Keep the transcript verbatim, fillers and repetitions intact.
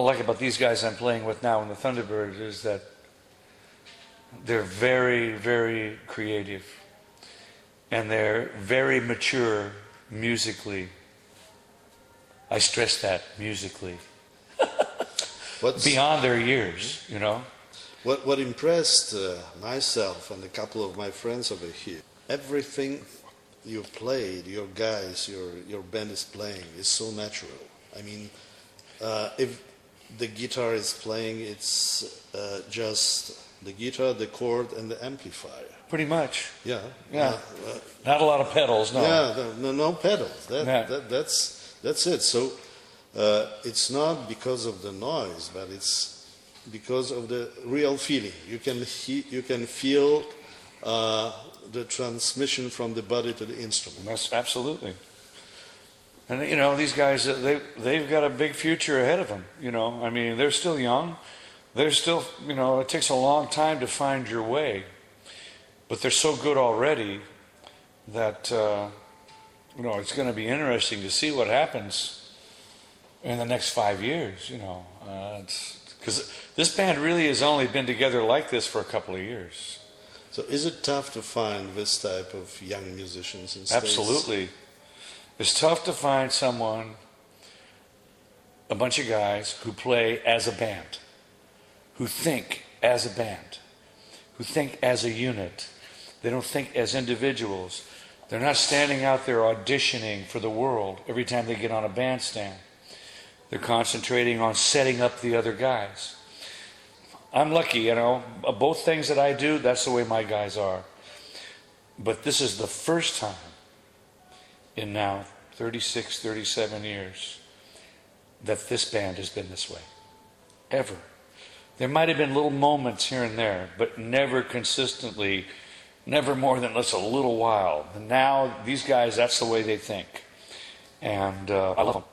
I like about these guys I'm playing with now in the Thunderbirds is that they're very, very creative, and they're very mature musically. I stress that, musically. What's, Beyond their years, you know. What, what impressed uh, myself and a couple of my friends over here, everything you played, your guys, your, your band is playing, is so natural. I mean, uh, if the guitar is playing, it's uh, just the guitar, the chord, and the amplifier. Pretty much. Yeah. Yeah. Uh, uh, Not a lot of pedals, no. Yeah, no, no pedals. That, Yeah. that, that's, that's it. So uh, it's not because of the noise, but it's because of the real feeling. You can, he, you can feel uh, the transmission from the body to the instrument. That's absolutely. And you know, these guys, they they've got a big future ahead of them. You know, I mean, they're still young. They're still, you know, it takes a long time to find your way, but they're so good already that uh, you know, it's going to be interesting to see what happens in the next five years. You know, uh, it's because this band really has only been together like this for a couple of years. So, is it tough to find this type of young musicians in States? Absolutely. It's tough to find someone, a bunch of guys who play as a band, who think as a band, who think as a unit. They don't think as individuals. They're not standing out there auditioning for the world every time they get on a bandstand. They're concentrating on setting up the other guys. I'm lucky, you know, both things that I do, that's the way my guys are. But this is the first time in now thirty-six, thirty-seven years that this band has been this way. Ever. There might have been little moments here and there, but never consistently, never more than just a little while. And now, these guys, that's the way they think. And uh, I love them.